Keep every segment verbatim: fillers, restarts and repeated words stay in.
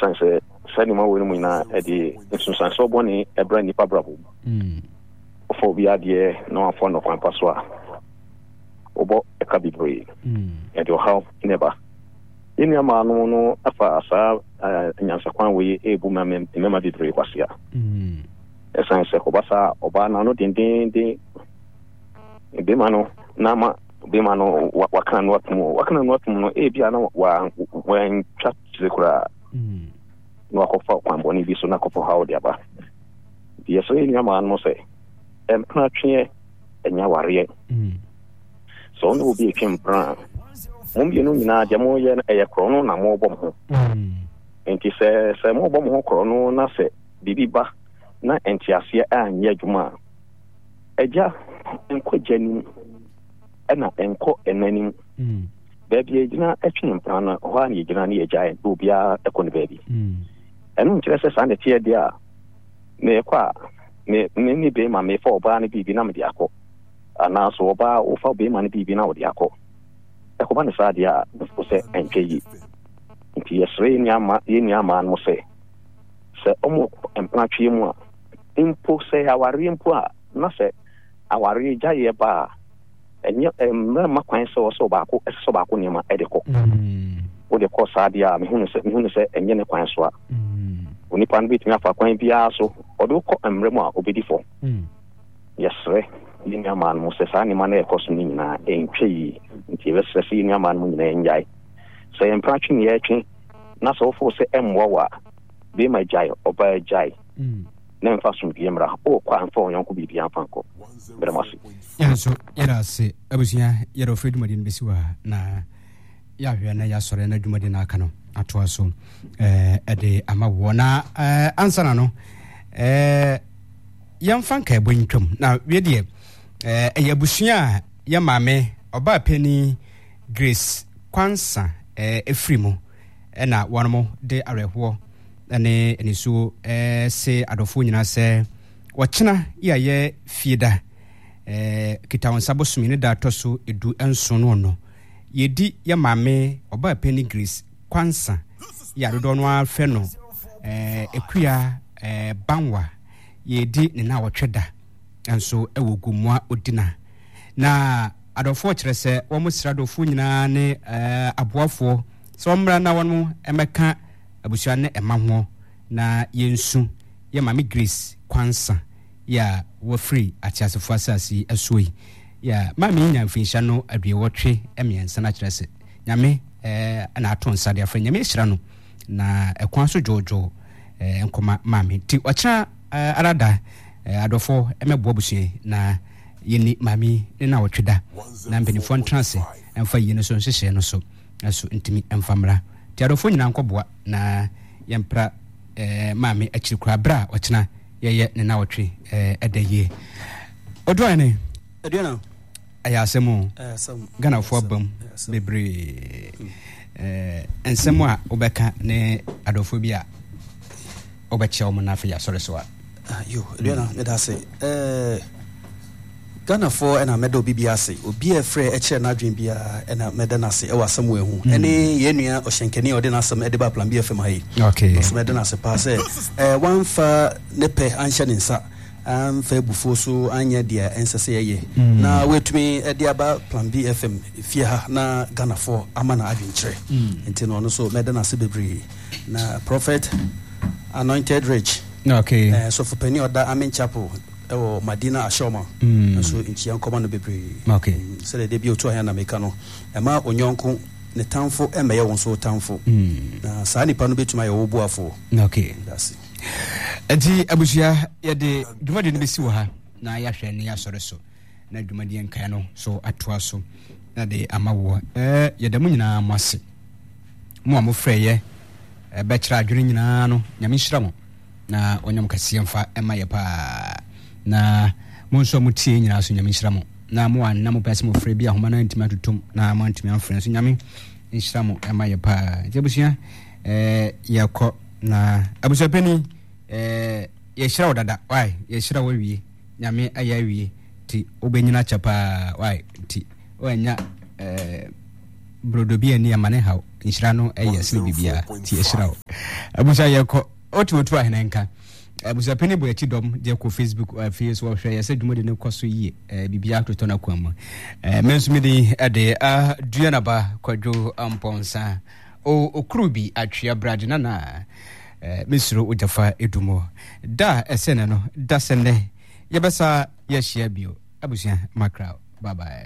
sense sani ma woni mu na e di nsunsan so boni e bra nipa brabo mm ofo bi ade no afọ no kwan paso a obo e ka bibre mm e do how never ini ama no no afa asa nyansa kwan we e bu ma me me ma bibre kwasia mm e sense ko basa oba na no din din din be ma no na ma be ma no wakana no atumo wakana no atumo no e bia na wa wen chat zekura mm no akofa kwamboni bi so na akofa how dia ba die so ni ama no se em na twe enya ware mm so no bi twem pra mum bi no nyina dia mo ye na eye krono na mo bom ho mm enti se se mo bom ho krono na se bibi ba na enti ase anya adwuma eja enko jani ena enko enani mm baby ejina etwem pra na ho ani ejina na eja do bia ekọ ne baby mm enu nkyere se sande tie dia me kwa me me be ma me fo ba na bibi na me dia akọ ana so ba o fa be ma na bibi na o dia akọ e ko ba ne sa dia o se enke yi nti yesre ni ama ye ni ama no se se omo empna twie mu a impo se awari impo a na se awari ja ye ba enye emra makwan se o so ba ko so ba ko ni ma e de ko mm o de ko sa dia me hunu se me hunu se enye ne kwan so a mm oni pan bit me afa kwan bia so o do ko emre mu a obedi fo mm yesre ni ni ama no se sa ni ma na e ko so ni na entwe yi nti we se si ni ama no nyina enjai se empra twi ni e twi na so fo se emwo wa be ma jai oba jai mm na mfa so bi emra o kwa mfa onyanko bi bi amfa ko beremasi yanso yera se abusia yera ofedu madin besiwa na ya hwe na ya sore na dwumade na aka no atoa so eh ede amawo na eh ansana no eh yamfa nka ebonwam na we de eh eyabusua ya maame oba pani Grace Kwansa eh efrimo e na wonomo de areho ene eni so eh se adofo nyina se wochena ya ye fieda eh kitawon sabosumi ne da toso edu enso no no yedi ya maame oba pani Grace Kwansa ya dodo no afa no eh ekua eh banwa yedi ne na wotweda enso ewogumwa odina na adofo kire se wo musira dofo nyina ne eh aboafo so mra na wonu emeka abusua ne ema ho na yensu ye maame Grace Kwansa ya wo free atiasefo asasi asoi ya maame nya mfinsha no adwe wotwe emiensa na kire se nyame eh na aton sade afra nyame hira no na ekwan so jojo eh enkoma maame ti ocha eh, arada eh, adofo emebo abusua na yeni maame ne na wotweda na mbenifo ntrance emfa yene so nhyehyɛ no so aso ntimi emfamra ti adofo nyina nkɔboa na yempra eh maame akiri kura bra ɔkyena yeye ne na wotwe eh edaye odoa ne aduana aya asemu eh asem Ghana fo abam bebre eh ensemu a obeka ne adofo bi a obeche omo na fa ya sore so a yo aduana me da say eh Ghana for and a meadow B B S, or be a free etcher na dream be and a medanasi, or somewhere who any yenia or shankany or dinner some edible plan be a family. Okay, so medanasi pass eh one for nepe anshan in sa um fair before so anya dear and say ye. Now wait to me a diaba plan B F M if you ha na Ghana for amana adventure until on so medanasi bebre na prophet anointed rich. Okay, so for penny or that I'm in chapel. Oh, Madina Ashoma. Mm. So in Chian command bebre. Okay. So the debut to Hana Mekano. Emma Onyonko, the town for Emma so town for. Sani Panobi to my old for. Okay. That's it. Enti abusia ye de dwumade ne besi wo ha na ya hwe ne ya sore so na dwumade en kan no so atoa so na de amawo eh ye da mu nyina amase mo amofre ye e be kira adwene nyina no nyame hyira mo na onyam kase mfa ema ye pa na monso mutie nyina so nyame hyira mo na mo an na mo pese mo frɛ bi ahoma na ntimi atotom na mo ntimi amfrɛ so nyame hyira mo ema ye pa jebusia eh yakɔ na abusia pani eh ye hyira odada wai ye hyira wawie nyame aya wie ti obenyina chapa wai ti onya eh brodo bi ani amane haw nhyira no ɛyɛ sɛ bibia ti ɛhyira wo abusa yɛkɔ otu otu ahenenka abusa peni bo eti dom de ko Facebook uh, Facebook hwɛ yɛsɛ dwumade ne kɔso yie uh, bibia atotɔ na kwam uh, menso me de ade a duana ba kwadwo amponsa o okrubi atwea brade na na uh, mesuro ojafa edumo da ɛsɛne no da sɛne yɛbɛsa yɛhyia bio abusa makra bye bye.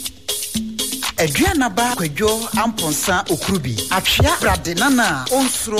Adriana ba kwadwo amponsa okrubi atwea brade nana onsuro